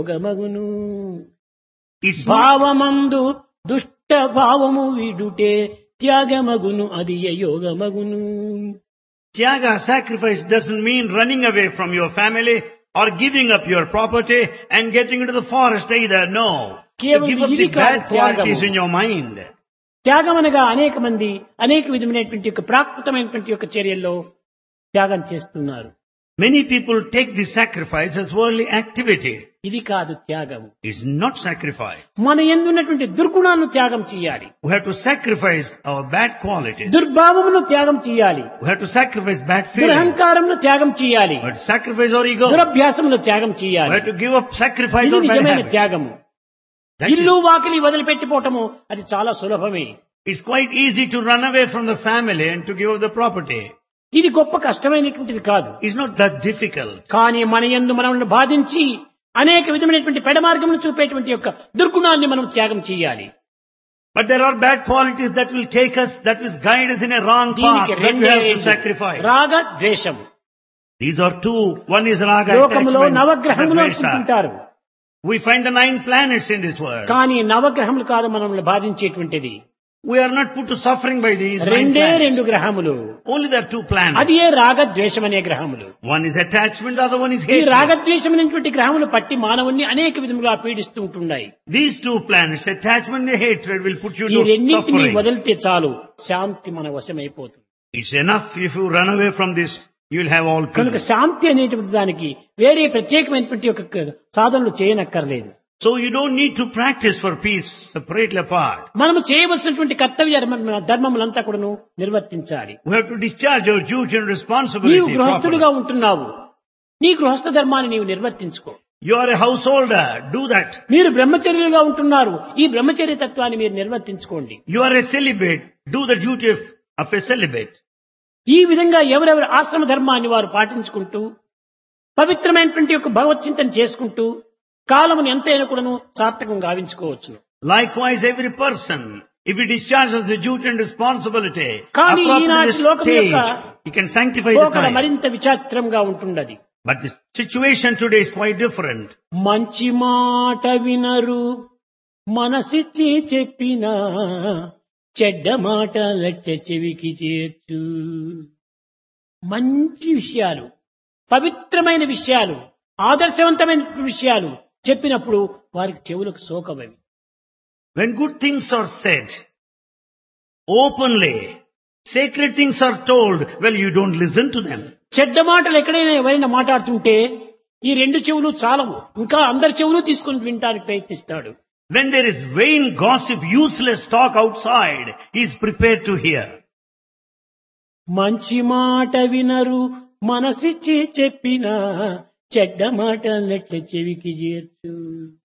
యోగమగును It's not, భావమందు దుష్ట భావము విడుటే త్యాగమగును అది యోగమగును. Tyaga, sacrifice doesn't mean running away from your family or giving up your property and getting into the forest either. No. You కేవలం give up ఇది the కాదు bad qualities త్యాగము. in your mind. త్యాగం అనగా అనేక మంది అనేక విధమైనటువంటి యొక్క ప్రాకృతమైనటువంటి యొక్క చర్యల్లో త్యాగం చేస్తున్నారు. Many people take this sacrifice as worldly activity. ఇది కాదు త్యాగం. It's not sacrifice. మన యందు ఉన్నటువంటి దుర్గుణాలను త్యాగం చేయాలి. We have to sacrifice our bad qualities. దుర్భావమును త్యాగం చేయాలి. We have to sacrifice bad feelings. దురహంకారమును త్యాగం చేయాలి. We have to sacrifice our ego. దురభ్యాసమును త్యాగం We చేయాలి. have to give up, sacrifice ఇది our bad నిజమైన habits. త్యాగము. That ఇల్లు is, వాకిలి వదిలిపెట్టిపోవటము అది చాలా సులభమే. it's quite easy to run away from the family and to give up the property. ఇది గొప్ప కష్టమైనటువంటిది కాదు. It's not that difficult. కానీ మన యందు మనల్ని బాధించి అనేక విధమైనటువంటి పెడమార్గమును చూపేటువంటి యొక్క దుర్గుణాన్ని మనం త్యాగం చేయాలి. But there are bad qualities that will take us, that will guide us in a wrong path, దీనికి that we రెండే have to రెండు. sacrifice. రాగ ద్వేషము. These are two. One is raga లోకములో attachment, నవగ్రహములు the dvesha. అనుకుంటుంటారు. We find the 9 planets in this world. కానీ నవగ్రహములు కాదు మనల్ని బాధించేటువంటిది. We are not put to suffering by these 9 రెండే planets. రెండు గ్రహములు. Only there are 2 planets. అది ఏ రాగద్వేషం అనే గ్రహములు. One is attachment, the other one is ఈ hatred. రాగద్వేషం అనేటువంటి గ్రహములు పట్టి మానవుణ్ణి అనేక విధములుగా పీడిస్తూ ఉంటున్నాయి. These 2 planets, attachment and hatred, will put you ఈ to రెండింటిని suffering. వదిలితే చాలు శాంతి మన వశమైపోతుంది. It's enough if you run away from this, you will have all కనుక peace. శాంతి అనేటువంటి దానికి వేరే ప్రత్యేకమైనటువంటి ఒక సాధనలు చేయనక్కర్లేదు. So you don't need to practice for peace separately apart. మనము చేయవలసినటువంటి కర్తవ్య ధర్మములంతా కూడాను నిర్వర్తించాలి. We have to discharge our duty and నీవు responsibility గృహస్థుడిగా properly. ఉంటున్నావు. నీ గృహస్థ ధర్మాన్ని నీవు నిర్వర్తించుకో. You are a householder, do that. మీరు బ్రహ్మచర్యులుగా ఉంటున్నారు. ఈ బ్రహ్మచర్య తత్వాన్ని మీరు నిర్వర్తించుకోండి. You are a celibate, do the duty of a celibate. ఈ విధంగా ఎవరెవరు ఆశ్రమ ధర్మాన్ని వారు పాటించుకుంటూ పవిత్రమైనటువంటి యొక్క భగవత్ చింతన చేసుకుంటూ కాలమును ఎంతైనా కూడాను సార్థకంగా గావించుకోవచ్చు. Likewise, every person, if he discharges the duty and responsibility, కానీ appropriate ఈనాటి లోకం stage, యొక్క he can sanctify the పోకడ time. మరింత విచిత్రంగా ఉంటున్నది. But the situation today is quite different. మంచి మాట వినరు మనసిచ్చి చెప్పినా చెడ్డ మాట లెట్టె చెవికి చేర్చు. మంచి విషయాలు, పవిత్రమైన విషయాలు, ఆదర్శవంతమైన విషయాలు చెప్పినప్పుడు వారికి చెవులకు సోకవవి. When good things are said openly, sacred things are told, well, you don't listen to them. చెడ్డ మాటలు ఎక్కడైనా ఎవరైనా మాట్లాడుతుంటే ఈ రెండు చెవులు చాలవు, ఇంకా అందరి చెవులు తీసుకుని వినడానికి ప్రయత్నిస్తాడు. When there is vain gossip, useless talk outside, he is prepared to hear. మంచి మాట వినరు మనసిచ్చి చెప్పినా చెడ్డ మాట లెట్ల చెవికి చేర్చు.